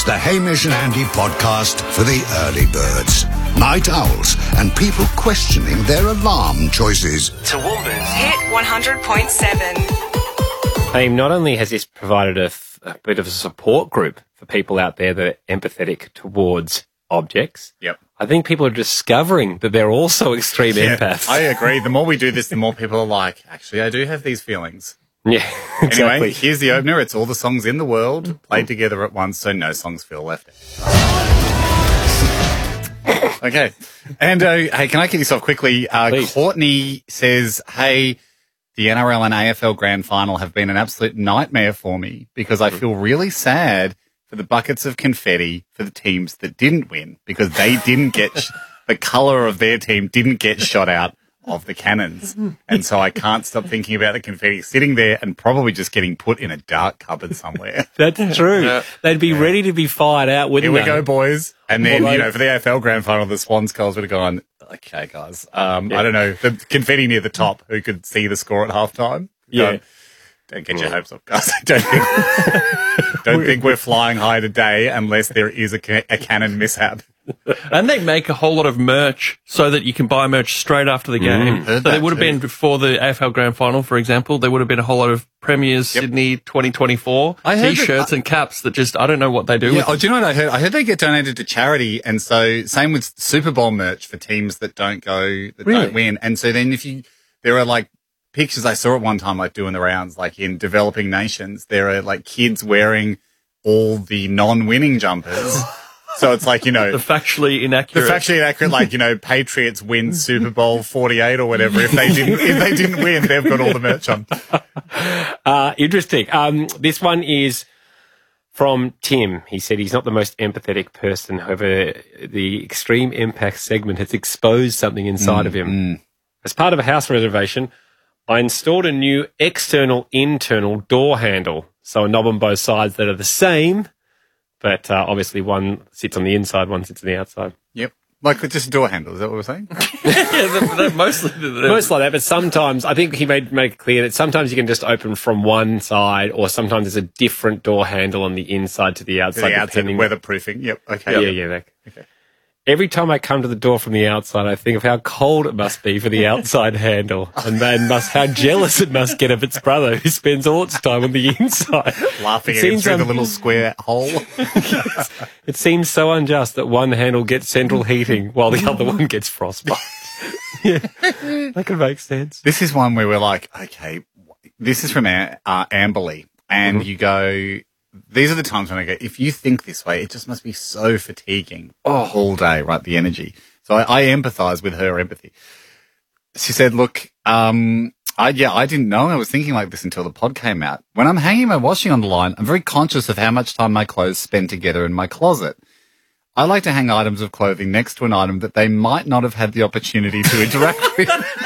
The Hamish and Andy podcast for the early birds, night owls, and people questioning their alarm choices. Toowoomba's Hit 100.7. Hey, not only has this provided a bit of a support group for people out there that are empathetic towards objects, Yep. I think people are discovering that they're also extreme empaths. I agree. The more we do this, the more people are like, actually, I do have these feelings. Yeah, exactly. Anyway, here's the opener. It's all the songs in the world played together at once, so no songs feel left out. Okay. And, hey, can I get this off quickly? Please. Courtney says, hey, the NRL and AFL grand final have been an absolute nightmare for me because I feel really sad for the buckets of confetti for the teams that didn't win because they didn't get the colour of their team didn't get shot out of the cannons. And so I can't stop thinking about the confetti sitting there and probably just getting put in a dark cupboard somewhere. That's true. They'd be ready to be fired out, wouldn't Here they? we go, boys. And then, Although- for the AFL grand final, the Swan Skulls would have gone, okay, guys. I don't know, the confetti near the top who could see the score at halftime. Yeah. Don't get your hopes up, guys. Don't think we're flying high today unless there is a cannon mishap. And they make a whole lot of merch so that you can buy merch straight after the game. So Heard there that would have too. been, before the AFL Grand Final, for example, there would have been a whole lot of Premiers Sydney 2024 I heard that- T-shirts and caps that just, I don't know what they do Yeah, with them. do you know what I heard? I heard they get donated to charity, and so same with Super Bowl merch for teams that don't win. And so then there are like pictures I saw at one time, like doing the rounds, like in developing nations, there are like kids wearing all the non-winning jumpers. So it's like, The factually inaccurate. the factually inaccurate, like, Patriots win Super Bowl 48 or whatever. If they didn't win, they've got all the merch on. Interesting. This one is from Tim. He said he's not the most empathetic person. However, the Extreme Impact segment has exposed something inside of him. As part of a house renovation, I installed a new external-internal door handle. So a knob on both sides that are the same, but obviously one sits on the inside, one sits on the outside. Yep. Like just a door handle. Is that what we're saying? Mostly. Most like that, but sometimes, I think he made it clear that sometimes you can just open from one side, or sometimes there's a different door handle on the inside to the outside. The outside depending- weatherproofing. Yep. Okay. Yeah. Every time I come to the door from the outside, I think of how cold it must be for the outside handle, and then how jealous it must get of its brother who spends all its time on the inside. Laughing It at him seems through the little square hole. It seems so unjust that one handle gets central heating while the other one gets frostbite. Yeah, that could make sense. This is one where we're like, okay, this is from Amberley, and you go, these are the times when I go, if you think this way, it just must be so fatiguing all day, right? The energy. So I empathise with her empathy. She said, look, I didn't know I was thinking like this until the pod came out. When I'm hanging my washing on the line, I'm very conscious of how much time my clothes spend together in my closet. I like to hang items of clothing next to an item that they might not have had the opportunity to interact with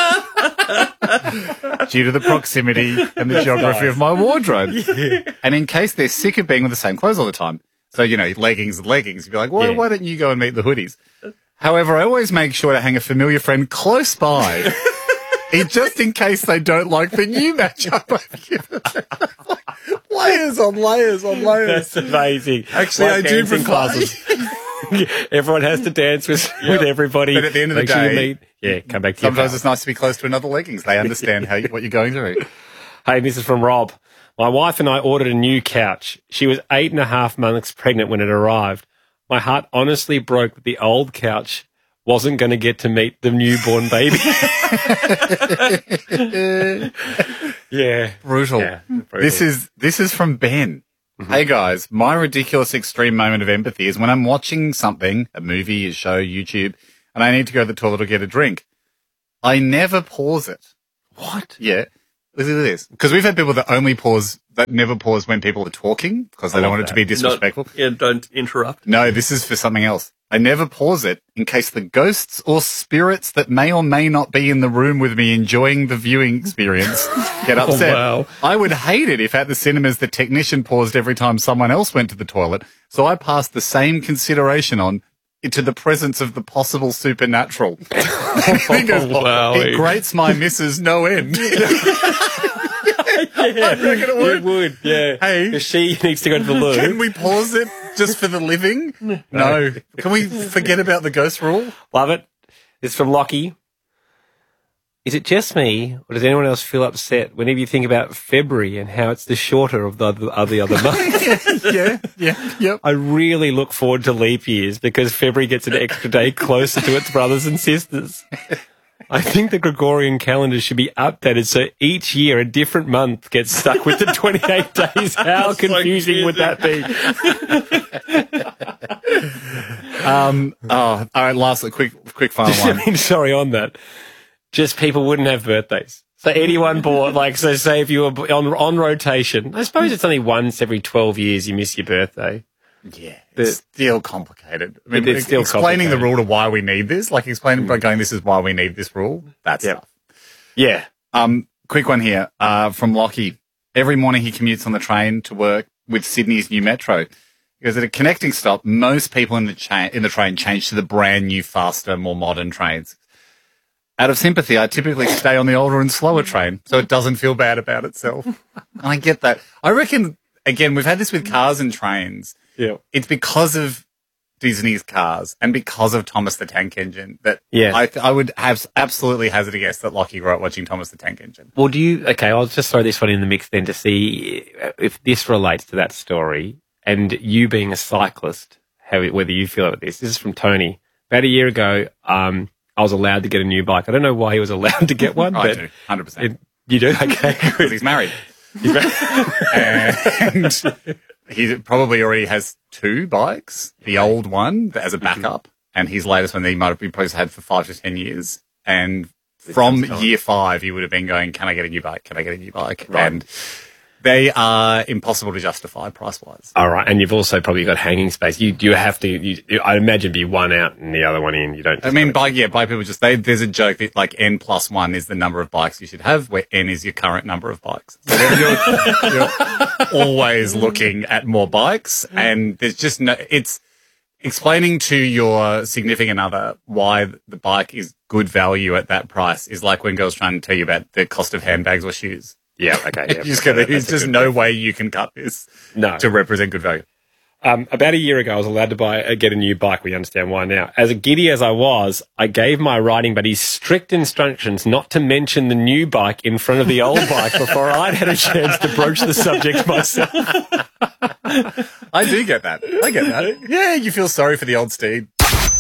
due to the proximity and the geography of my wardrobe. And in case they're sick of being with the same clothes all the time. So, leggings, you'd be like, why don't you go and meet the hoodies? However, I always make sure to hang a familiar friend close by. Just in case they don't like the new matchup I've given them. Layers on layers on layers. That's amazing. Actually, I do dancing prefer... Everyone has to dance with everybody. But at the end of the Make sure you day- meet. Come back to your Sometimes pal. it's nice to be close to another leggings. They understand what you're going through. Hey, this is from Rob. My wife and I ordered a new couch. She was 8.5 months pregnant when it arrived. My heart honestly broke that the old couch wasn't going to get to meet the newborn baby. Yeah. Brutal. Yeah, brutal. This is from Ben. Hey guys, my ridiculous extreme moment of empathy is when I'm watching something, a movie, a show, YouTube, and I need to go to the toilet or get a drink. I never pause it. What? Yeah. Listen to this. Because we've had people that never pause when people are talking because they don't want it to be disrespectful. Don't interrupt. No, this is for something else. I never pause it in case the ghosts or spirits that may or may not be in the room with me enjoying the viewing experience get upset. Wow. I would hate it if at the cinemas the technician paused every time someone else went to the toilet, so I passed the same consideration on into the presence of the possible supernatural. He goes, wow. It grates my missus no end. reckon it would. It would, yeah. Hey. 'Cause she needs to go to the loo. Can we pause it just for the living? No. Can we forget about the ghost rule? Love it. It's from Lockie. Is it just me, or does anyone else feel upset whenever you think about February and how it's the shorter of the other months? Yep. I really look forward to leap years because February gets an extra day closer to its brothers and sisters. I think the Gregorian calendar should be updated so each year a different month gets stuck with the 28 days. How confusing would that be? All right, lastly, quick final one. I mean, sorry, on that. Just people wouldn't have birthdays. So anyone born, so say if you were on rotation, I suppose it's only once every 12 years you miss your birthday. Yeah, it's still complicated. I mean, It's still explaining the complicated. rule to why we need this, like explaining by going, this is why we need this rule. That's Yep. tough. Yeah. Quick one here, from Lockie. Every morning he commutes on the train to work with Sydney's new metro. Because at a connecting stop, most people in the train change to the brand new, faster, more modern trains. Out of sympathy, I typically stay on the older and slower train, so it doesn't feel bad about itself. And I get that. I reckon, again, we've had this with cars and trains. Yeah. It's because of Disney's Cars and because of Thomas the Tank Engine that Yeah. I would have absolutely hazard a guess that Lockie grew up watching Thomas the Tank Engine. Well, okay, I'll just throw this one in the mix then to see if this relates to that story and you being a cyclist, whether you feel like this. This is from Tony. About a year ago, I was allowed to get a new bike. I don't know why he was allowed to get one. I but do, 100%. You do? Okay, Because good. he's married. And he probably already has two bikes. The old one as a backup, and his latest one that he might have been probably had for 5 to 10 years. And from year 5, he would have been going, "Can I get a new bike? Can I get a new bike?" Right. And they are impossible to justify price-wise. All right, and you've also probably got hanging space. You have to. I imagine be one out and the other one in. You don't. I mean, bike people just there's a joke that like N+1 is the number of bikes you should have, where N is your current number of bikes. So you're always looking at more bikes, and there's just no. It's explaining to your significant other why the bike is good value at that price is like when girls trying to tell you about the cost of handbags or shoes. Yeah. Okay. Yeah. There's just no way you can cut this to represent good value. About a year ago, I was allowed to get a new bike. We understand why now. As giddy as I was, I gave my riding buddies strict instructions not to mention the new bike in front of the old bike before I'd had a chance to broach the subject myself. I do get that. I get that. Yeah, you feel sorry for the old steed.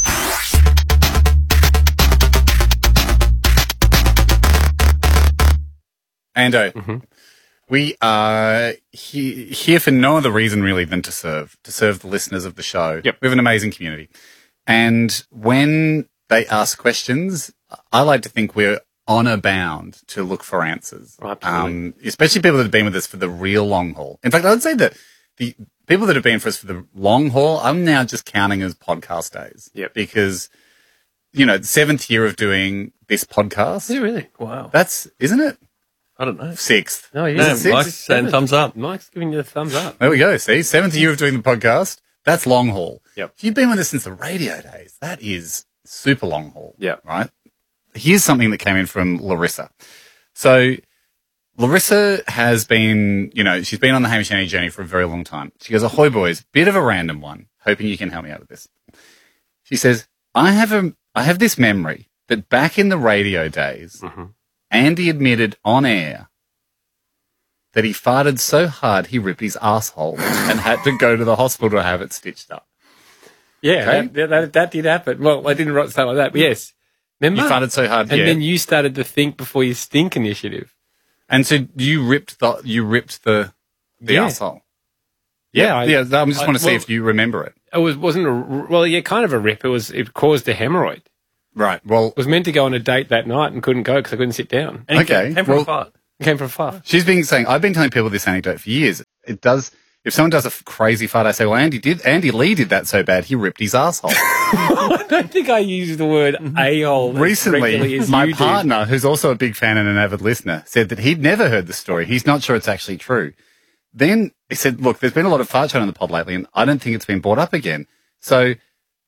Ando, we are here for no other reason really than to serve the listeners of the show. Yep. We have an amazing community. And when they ask questions, I like to think we're honor bound to look for answers. Absolutely. Especially people that have been with us for the real long haul. In fact, I would say that the people that have been for us for the long haul, I'm now just counting as podcast days. Yep. Because, the 7th year of doing this podcast. Yeah, really? Wow. Isn't it? I don't know. 6th. Oh, Yeah, Is it Mike's 6th? saying thumbs up. Mike's giving you the thumbs up. There we go. See, 7th year of doing the podcast. That's long haul. Yep. If you've been with us since the radio days, that is super long haul. Yep. Right? Here's something that came in from Larissa. So Larissa has been, she's been on the Hamish and Andy journey for a very long time. She goes, "Ahoy boys, bit of a random one. Hoping you can help me out with this." She says, I have this memory that back in the radio days, Andy admitted on air that he farted so hard he ripped his asshole and had to go to the hospital to have it stitched up. Yeah, Okay. that did happen. Well, I didn't write stuff like that, but yes. You Remember? farted so hard, And yeah. then you started to think before you stink initiative. And so you ripped the Yeah. asshole. Yeah, I just want to see if you remember it. It wasn't kind of a rip. It caused a hemorrhoid. Right. Well, Was meant to go on a date that night and couldn't go because I couldn't sit down. And Okay, Came from well- a fart. It came from far. she's been saying, I've been telling people this anecdote for years. It does, if someone does a crazy fart, I say, well, Andy Lee did that so bad, he ripped his asshole. I don't think I used the word a-hole as regularly Recently, as my you did. partner, who's also a big fan and an avid listener, said that he'd never heard the story. He's not sure it's actually true. Then he said, look, there's been a lot of fart shown on the pod lately, and I don't think it's been brought up again. So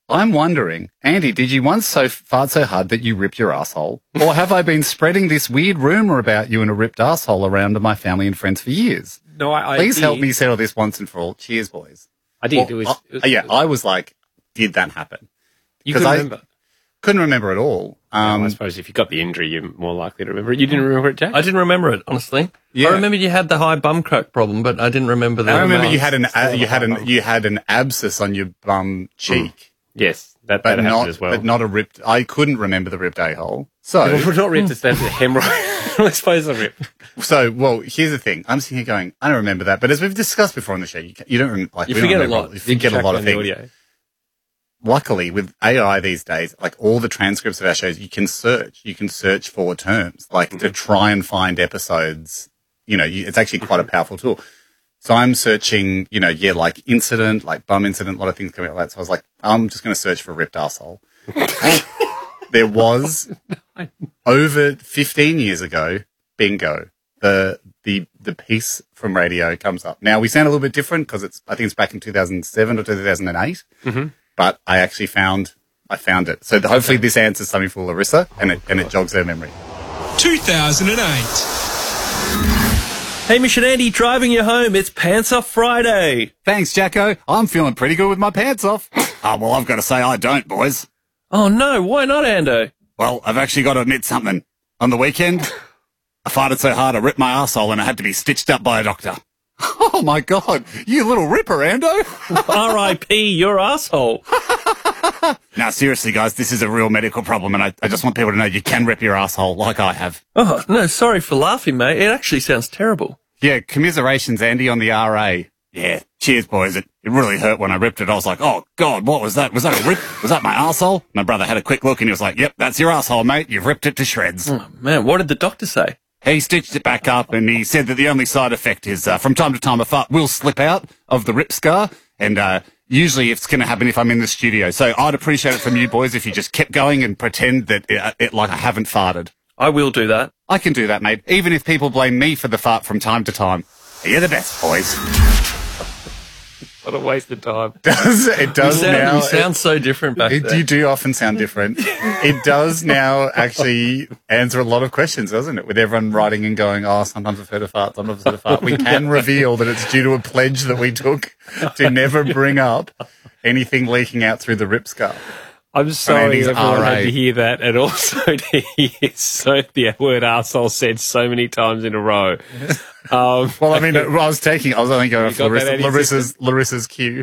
I'm wondering, Andy, did you once fart so hard that you ripped your asshole? Or have I been spreading this weird rumor about you and a ripped asshole around to my family and friends for years? No, Please help me settle this once and for all. Cheers, boys. I did. Well, I was like, did that happen? You couldn't remember? Couldn't remember at all. I suppose if you got the injury, you're more likely to remember it. You didn't remember it, Jack? I didn't remember it, honestly. Yeah. I remember you had the high bum crack problem, but I didn't remember that. I remember you had an abscess on your bum cheek. Yes, that happened as well. But not a ripped. I couldn't remember the ripped a-hole. So not ripped. It's that hemorrhoid. I suppose a rip. So, well, here's the thing. I'm sitting here going, I don't remember that. But as we've discussed before on the show, you don't like. You forget a lot. You forget a lot of things. Luckily, with AI these days, like all the transcripts of our shows, you can search for terms, like to try and find episodes. It's actually quite a powerful tool. So I'm searching, like incident, like bum incident, a lot of things coming like that. So I was like, I'm just going to search for ripped arsehole. There was over 15 years ago, bingo, the piece from radio comes up. Now we sound a little bit different because I think it's back in 2007 or 2008. Mm-hmm. But I actually found it. So hopefully this answers something for Larissa and it jogs her memory. 2008. Hamish and Andy driving you home. It's Pants Off Friday. Thanks, Jacko. I'm feeling pretty good with my pants off. Well, I've got to say I don't, boys. Oh, no. Why not, Ando? Well, I've actually got to admit something. On the weekend, I farted so hard I ripped my arsehole and I had to be stitched up by a doctor. Oh, my God. You little ripper, Ando. R.I.P. your asshole. Now, seriously, guys, this is a real medical problem, and I just want people to know you can rip your asshole like I have. Oh, no, sorry for laughing, mate. It actually sounds terrible. Yeah, commiserations, Andy, on the RA. Yeah, cheers, boys. It really hurt when I ripped it. I was like, oh, God, what was that? Was that a rip? Was that my arsehole? My brother had a quick look, and he was like, yep, that's your asshole, mate. You've ripped it to shreds. Oh, man, what did the doctor say? He stitched it back up, and he said that the only side effect is from time to time a fart will slip out of the rip scar, and usually it's going to happen if I'm in the studio. So I'd appreciate it from you boys if you just kept going and pretend that it like I haven't farted. I will do that. I can do that, mate, even if people blame me for the fart from time to time. You're the best, boys. What a waste of time. It does now. You sound so different back then. You do often sound different. It does now actually answer a lot of questions, doesn't it? With everyone writing and going, oh, sometimes I've heard a fart, sometimes I've heard a fart. We can reveal that it's due to a pledge that we took to never bring up anything leaking out through the rip scar. I'm sorry everyone had to hear that, and also to hear the word arsehole said so many times in a row. Well, I mean, I was only going off Larissa's cue.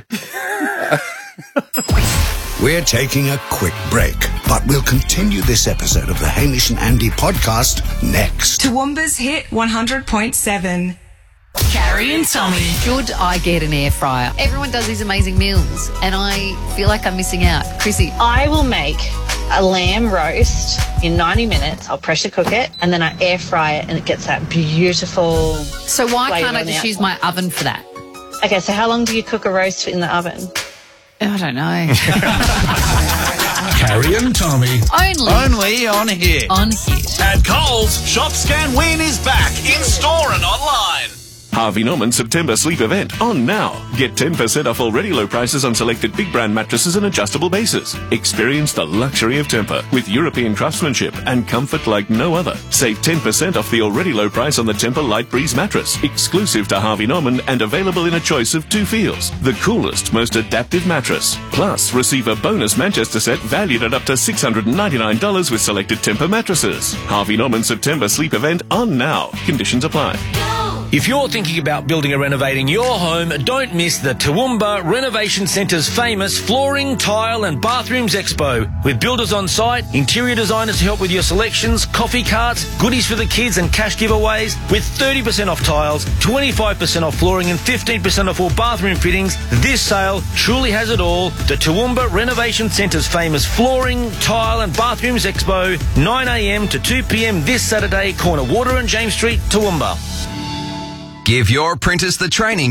We're taking a quick break, but we'll continue this episode of the Hamish and Andy podcast next. Toowoomba's Hit 100.7. Carrie and Tommy. Should I get an air fryer? Everyone does these amazing meals, and I feel like I'm missing out. Chrissy. I will make a lamb roast in 90 minutes. I'll pressure cook it, and then I air fry it, and it gets that beautiful. So why can't I just use my oven for that? Okay, so how long do you cook a roast in the oven? I don't know. Carrie and Tommy. Only on Hit. On Hit. At Coles, Shop Scan Win is back in store and online. Harvey Norman September sleep event on now. Get 10% off already low prices on selected big brand mattresses and adjustable bases. Experience the luxury of Tempur with European craftsmanship and comfort like no other. Save 10% off the already low price on the Tempur Light Breeze mattress, exclusive to Harvey Norman and available in a choice of 2 feels. The coolest, most adaptive mattress. Plus, receive a bonus Manchester set valued at up to $699 with selected Tempur mattresses. Harvey Norman September sleep event on now. Conditions apply. If you're thinking about building or renovating your home, don't miss the Toowoomba Renovation Centre's famous Flooring, Tile and Bathrooms Expo. With builders on site, interior designers to help with your selections, coffee carts, goodies for the kids and cash giveaways. With 30% off tiles, 25% off flooring and 15% off all bathroom fittings, this sale truly has it all. The Toowoomba Renovation Centre's famous Flooring, Tile and Bathrooms Expo, 9 a.m. to 2 p.m. this Saturday, corner Water and James Street, Toowoomba. Give your apprentice the training